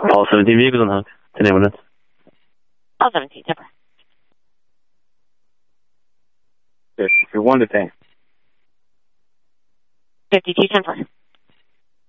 All 17 vehicles on hook. 10 minutes. All 17, Temper. Good. You're 1 to 10. 52, Temper.